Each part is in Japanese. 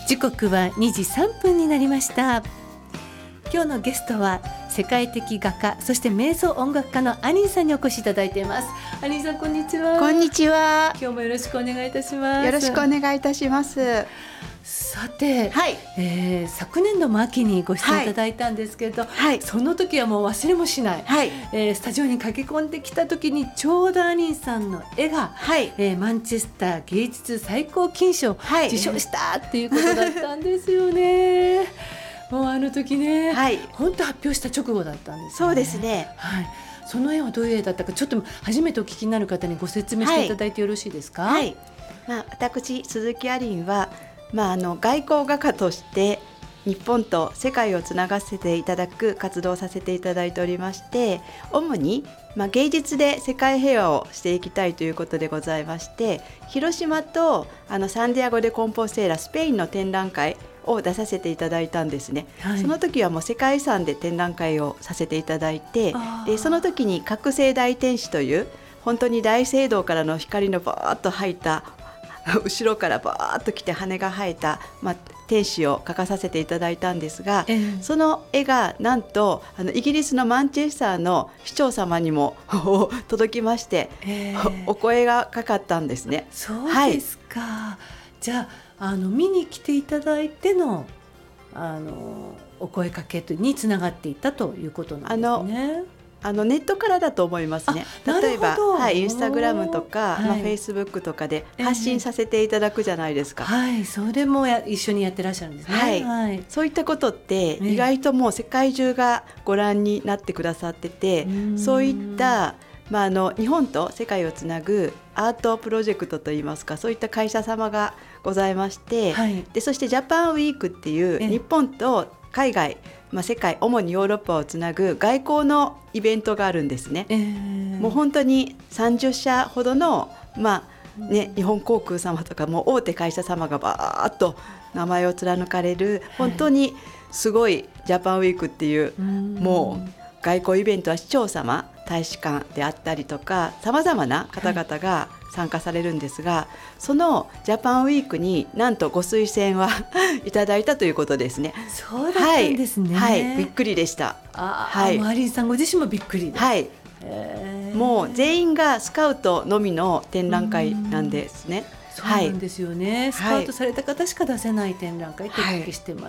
時刻は2時3分になりました。今日のゲストは世界的画家、そして瞑想音楽家のアニーさんにお越しいただいています。アニーさん、こんにちは。 こんにちは。 今日もよろしくお願いいたします。 よろしくお願いいたします。 さて、 はい、 昨年度も秋にご出演いただいたんですけど、 はい、 その時はもう忘れもしない、 はい、 スタジオに駆け込んできた時にちょうどアニーさんの絵が、 はい、 マンチェスター芸術最高金賞を受賞したっていうことだったんですよね。もうあの時ね、はい、本当発表した直後だったんですね。 そうですね、 はい、その絵はどういう絵だったか、ちょっと初めてお聞きになる方にご説明していただいてよろしいですか。 はい、私鈴木アリンは、外交画家として日本と世界をつながせていただく活動をさせていただいておりまして、主に、芸術で世界平和をしていきたいということでございまして、広島とサンディアゴ・デ・コンポステーラスペインの展覧会を出させていただいたんですね、はい、その時はもう世界遺産で展覧会をさせていただいて、でその時に覚醒大天使という本当に大聖堂からの光のバーッと入った後ろからバーッと来て羽が生えた、天使を描かさせていただいたんですが、その絵がなんとイギリスのマンチェスターの市長様にも届きまして、お声がかかったんですね。 そうですか、はい、じゃあ見に来ていただいてのお声かけにつながっていったということなんですね。 ネットからだと思いますね。例えば、インスタグラムとか、フェイスブックとかで発信させていただくじゃないですか。 はい、それも一緒にやってらっしゃるんですね。 はいはい、そういったことって意外ともう世界中がご覧になってくださってて、そういった日本と世界をつなぐアートプロジェクトといいますか、そういった会社様がございまして、でそしてジャパンウィークっていう日本と海外、世界、主にヨーロッパをつなぐ外交のイベントがあるんですね。もう本当に30社ほどの、日本航空様とかも大手会社様がバーッと名前を貫かれる、本当にすごいジャパンウィークっていう、もう外交イベントは市長様、大使館であったりとかさまざまな方々が参加されるんですが、そのジャパンウィークになんとご推薦はいただいたということですね。 そうだったんですね。 はい、びっくりでした。 マリーさんご自身もびっくりで、 もう全員がスカウトのみの展覧会なんですね。 そうなんですよね、スカウトされた方しか出せない展覧会ってお聞きしてます。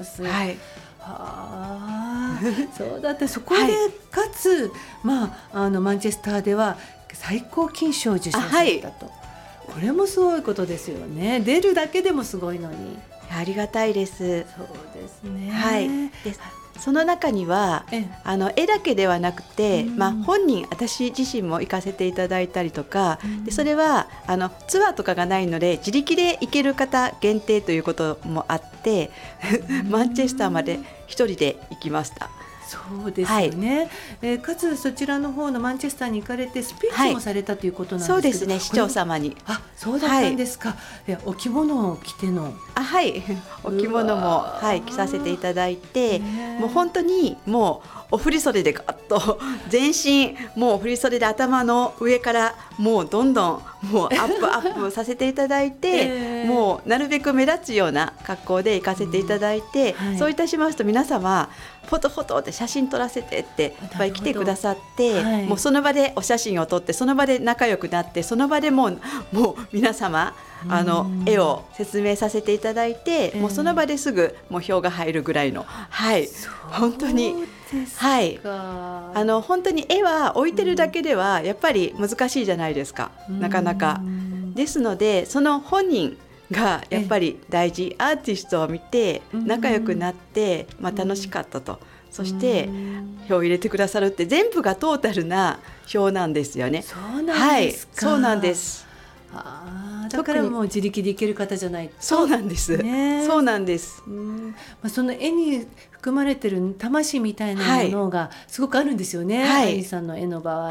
そうだって、そこでかつ、マンチェスターでは最高金賞を受賞されたと、これもすごいことですよね。出るだけでもすごいのに。 ありがたいです。 そうですね。 でその中には絵だけではなくて、本人、私自身も行かせていただいたりとか、でそれはツアーとかがないので自力で行ける方限定ということもあってマンチェスターまで一人で行きました。 そうですよね、かつそちらの方のマンチェスターに行かれてスピーチもされたということなんですけど、 そうですね、市長様に。 そうだったんですか。お着物を着てのお着物も、着させていただいて、もう本当にもうお振り袖でガッと全身もう振り袖で頭の上からもうどんどんもうアップさせていただいて、もうなるべく目立つような格好で行かせていただいて、そういたしますと皆様フォトって写真撮らせてっていっぱい来てくださって、もうその場でお写真を撮って、その場で仲良くなって、その場でもう皆様絵を説明させていただいて、もうその場ですぐもう票が入るぐらいの、本当に本当に絵は置いてるだけではやっぱり難しいじゃないですか、なかなか。ですのでその本人がやっぱり大事、アーティストを見て仲良くなって、楽しかったと、そして票を入れてくださるって全部がトータルな票なんですよね。 そうなんですか。 そうなんです。 だからもう自力で行ける方じゃないと。 そうなんです、そうなんです。 その絵に含まれてる魂みたいなものがすごくあるんですよね、アリーさんの絵の場合。